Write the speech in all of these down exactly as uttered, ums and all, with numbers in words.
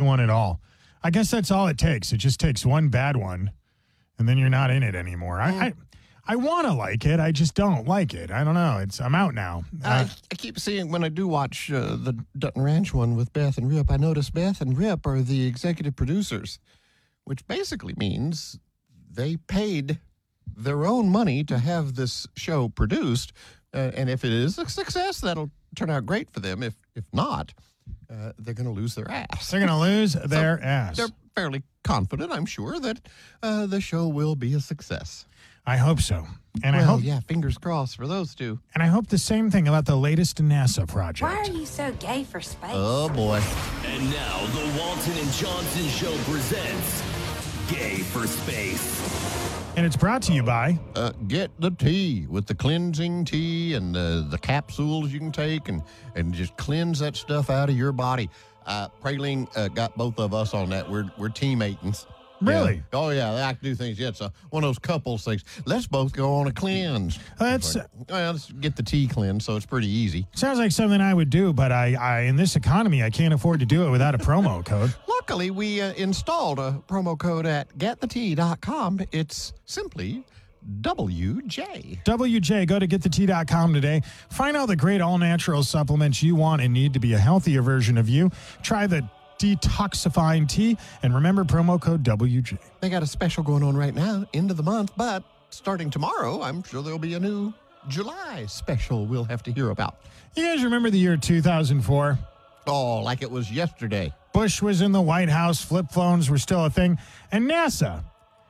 one at all. I guess that's all it takes. It just takes one bad one, and then you're not in it anymore. I I, I want to like it. I just don't like it. I don't know. It's I'm out now. Uh, I, I keep seeing when I do watch uh, the Dutton Ranch one with Beth and Rip, I notice Beth and Rip are the executive producers, which basically means they paid their own money to have this show produced. Uh, and if it is a success, that'll turn out great for them. If if not, uh, they're going to lose their ass. They're going to lose their so ass. They're fairly confident, I'm sure, that uh, the show will be a success. I hope so. And well, I hope yeah, fingers crossed for those two. And I hope the same thing about the latest NASA project. Why are you so gay for space? Oh, boy. And now the Walton and Johnson Show presents Gay for Space. And it's brought to you by... Uh, get the tea with the cleansing tea and the, the capsules you can take and, and just cleanse that stuff out of your body. Uh, Praline uh, got both of us on that. We're, we're teammates. Really? Yeah. Oh, yeah. I can do things. Yeah, it's a, one of those couples things. Let's both go on a cleanse. That's like, well, let's get the tea cleansed, so it's pretty easy. Sounds like something I would do, but I, I in this economy, I can't afford to do it without a promo code. Luckily, we uh, installed a promo code at get the tea dot com. It's simply W J. W J, go to get the tea dot com today. Find out the great all-natural supplements you want and need to be a healthier version of you. Try the detoxifying tea, and remember promo code W J. They got a special going on right now, end of the month, but starting tomorrow, I'm sure there'll be a new July special we'll have to hear about. You guys remember the year two thousand four? Oh, like it was yesterday. Bush was in the White House, flip phones were still a thing, and NASA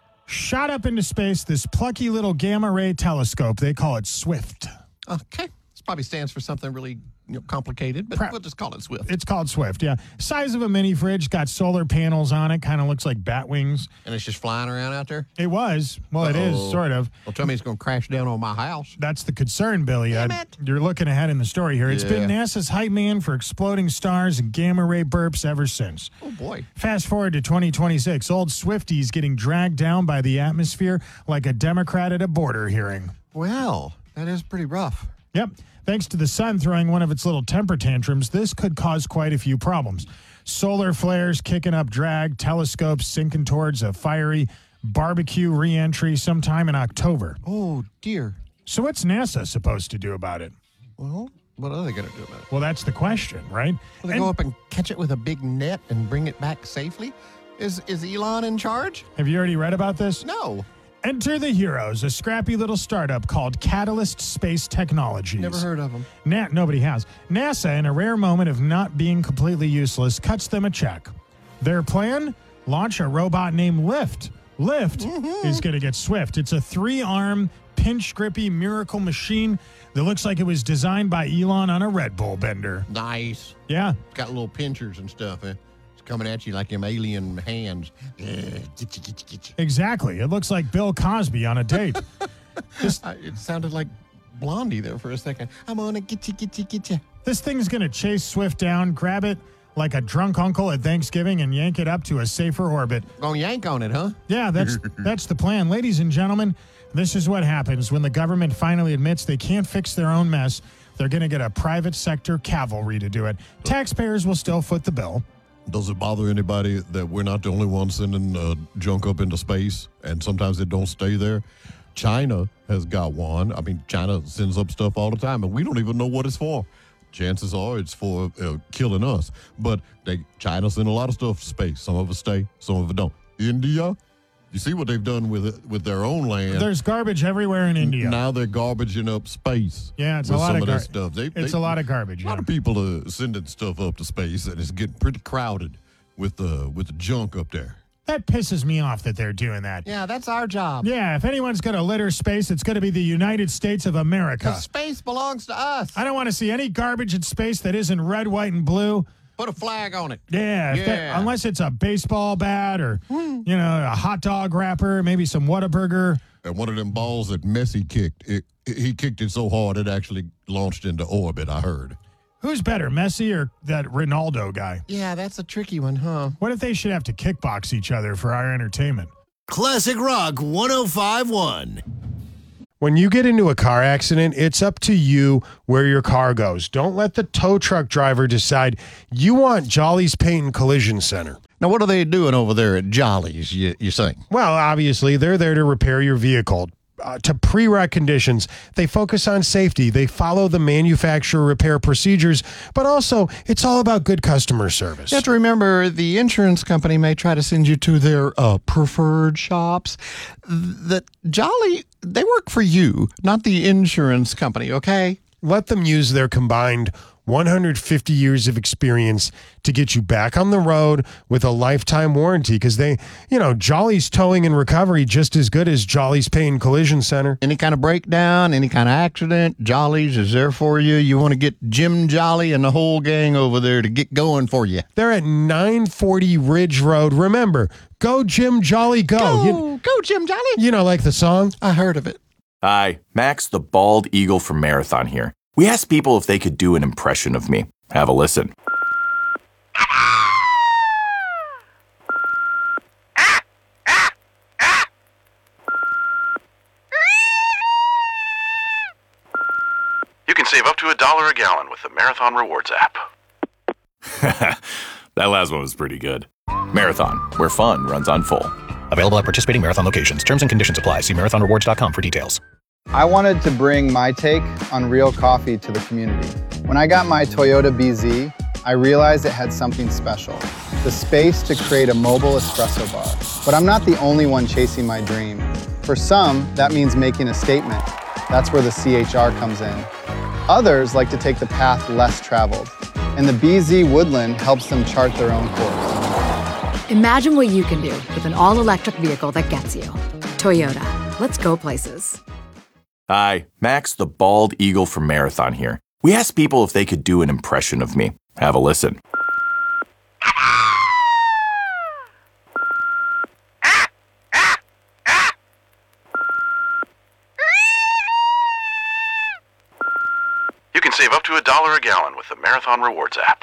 shot up into space this plucky little gamma ray telescope. They call it SWIFT. Okay. This probably stands for something really you know, complicated, but Pra- we'll just call it SWIFT. It's called SWIFT, yeah. Size of a mini fridge, got solar panels on it, kind of looks like bat wings. And it's just flying around out there? It was. Well, Uh-oh. It is, sort of. Well, tell me it's going to crash down on my house. That's the concern, Billy. Damn uh, it. You're looking ahead in the story here. It's Yeah. been NASA's hype man for exploding stars and gamma ray burps ever since. Oh, boy. Fast forward to twenty twenty-six. Old Swifty's getting dragged down by the atmosphere like a Democrat at a border hearing. Well, that is pretty rough. Yep. Thanks to the sun throwing one of its little temper tantrums, this could cause quite a few problems. Solar flares kicking up drag, telescopes sinking towards a fiery barbecue re-entry sometime in October. Oh, dear. So what's NASA supposed to do about it? Well, what are they going to do about it? Well, that's the question, right? Will they And go up and catch it with a big net and bring it back safely? Is is Elon in charge? have you already read about this? No. Enter the heroes, a scrappy little startup called Catalyst Space Technologies. Never heard of them. Na- nobody has. NASA, in a rare moment of not being completely useless, cuts them a check. Their plan? Launch a robot named Lift. Lift mm-hmm. is going to get swift. It's a three-arm, pinch-grippy miracle machine that looks like it was designed by Elon on a Red Bull bender. Nice. Yeah. It's got little pinchers and stuff. Eh? It's coming at you like them alien hands. Uh, get you, get you, get you. Exactly. It looks like Bill Cosby on a date. This, Uh, it sounded like Blondie there for a second. I'm on a get you, get you, get you. this thing's going to chase Swift down, grab it like a drunk uncle at Thanksgiving, and yank it up to a safer orbit. Gonna yank on it, huh? Yeah, that's that's the plan. Ladies and gentlemen, this is what happens when the government finally admits they can't fix their own mess. They're going to get a private sector cavalry to do it. Taxpayers will still foot the bill. Does it bother anybody that we're not the only ones sending uh, junk up into space, and sometimes it don't stay there? China has got one. I mean, China sends up stuff all the time, and we don't even know what it's for. Chances are it's for uh, killing us. But they China send a lot of stuff to space. Some of it stay, some of it don't. India, you see what they've done with it, with their own land. There's garbage everywhere in India. Now they're garbaging up space. Yeah, it's a with lot some of, of gar- that stuff. They, It's they, a lot of garbage. A lot Yeah. of people are sending stuff up to space, and it's getting pretty crowded with the with the junk up there. That pisses me off that they're doing that. Yeah, that's our job. Yeah, if anyone's going to litter space, it's going to be the United States of America. The space belongs to us. I don't want to see any garbage in space that isn't red, white, and blue. Put a flag on it. Yeah, if that- Yeah. unless it's a baseball bat or, you know, a hot dog wrapper, maybe some Whataburger. And one of them balls that Messi kicked, it, it, he kicked it so hard it actually launched into orbit, I heard. Who's better, Messi or that Ronaldo guy? Yeah, that's a tricky one, huh? What if they should have to kickbox each other for our entertainment? Classic Rock one oh five one. When you get into a car accident, it's up to you where your car goes. Don't let the tow truck driver decide. You want Jolly's Paint and Collision Center. Now, what are they doing over there at Jolly's, you, you think? Well, obviously, they're there to repair your vehicle. Uh, to pre-wreck conditions. They focus on safety. They follow the manufacturer repair procedures, but also it's all about good customer service. You have to remember the insurance company may try to send you to their uh, preferred shops. That Jolly, they work for you, not the insurance company, okay? Let them use their combined one hundred fifty years of experience to get you back on the road with a lifetime warranty, because they, you know, Jolly's Towing and Recovery just as good as Jolly's Pain Collision Center. Any kind of breakdown, any kind of accident, Jolly's is there for you. You want to get Jim Jolly and the whole gang over there to get going for you. They're at nine forty Ridge Road. Remember, go Jim Jolly, go. Go, you, go Jim Jolly. You know, like the song? I heard of it. Hi, Max the Bald Eagle from Marathon here. We asked people if they could do an impression of me. Have a listen. You can save up to a dollar a gallon with the Marathon Rewards app. That last one was pretty good. Marathon, where fun runs on full. Available at participating Marathon locations. Terms and conditions apply. See marathon rewards dot com for details. I wanted to bring my take on real coffee to the community. When I got my Toyota B Z, I realized it had something special, the space to create a mobile espresso bar. But I'm not the only one chasing my dream. For some, that means making a statement. That's where the C H R comes in. Others like to take the path less traveled, and the B Z Woodland helps them chart their own course. Imagine what you can do with an all-electric vehicle that gets you. Toyota. Let's go places. Hi, Max the Bald Eagle from Marathon here. We asked people if they could do an impression of me. Have a listen. You can save up to a dollar a gallon with the Marathon Rewards app.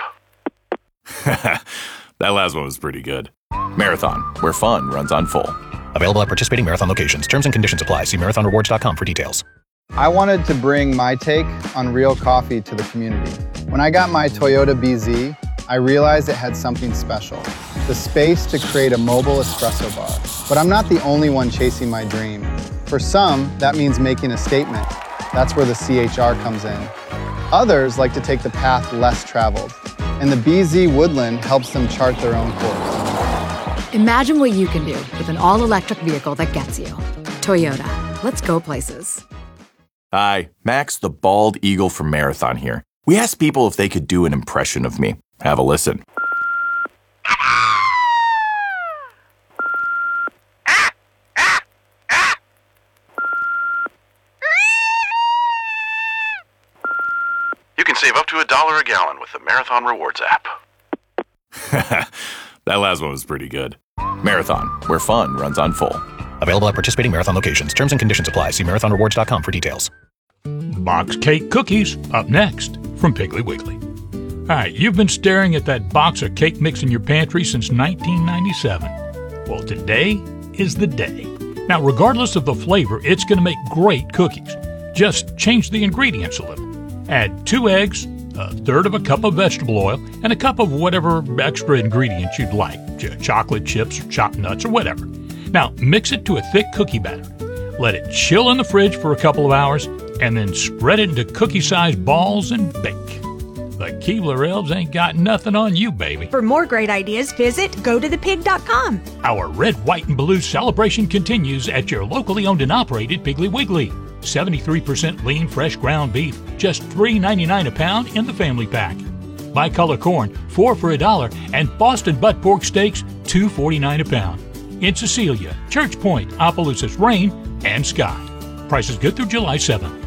That last one was pretty good. Marathon, where fun runs on full. Available at participating Marathon locations. Terms and conditions apply. See marathon rewards dot com for details. I wanted to bring my take on real coffee to the community. When I got my Toyota B Z, I realized it had something special, the space to create a mobile espresso bar. But I'm not the only one chasing my dream. For some, that means making a statement. That's where the C H R comes in. Others like to take the path less traveled, and the B Z Woodland helps them chart their own course. Imagine what you can do with an all-electric vehicle that gets you. Toyota. Let's go places. Hi, Max the Bald Eagle from Marathon here. We asked people if they could do an impression of me. Have a listen. You can save up to a dollar a gallon with the Marathon Rewards app. That last one was pretty good. Marathon, where fun runs on full. Available at participating Marathon locations. Terms and conditions apply. See marathon rewards dot com for details. Box cake cookies up next from Piggly Wiggly. All right, you've been staring at that box of cake mix in your pantry since nineteen ninety-seven. Well, today is the day. Now, regardless of the flavor, it's going to make great cookies. Just change the ingredients a little. Add two eggs, a third of a cup of vegetable oil, and a cup of whatever extra ingredients you'd like, ch- chocolate chips, or chopped nuts, or whatever. Now, mix it to a thick cookie batter. Let it chill in the fridge for a couple of hours, and then spread it into cookie-sized balls and bake. The Keebler Elves ain't got nothing on you, baby. For more great ideas, visit go to the pig dot com. Our red, white, and blue celebration continues at your locally owned and operated Piggly Wiggly. seventy-three percent lean, fresh ground beef, just three ninety-nine a pound in the family pack. Bicolor corn, four for a dollar, and Boston butt pork steaks, two forty-nine a pound. In Cecilia, Church Point, Opelousas, Rain, and Scott. Prices good through July seventh.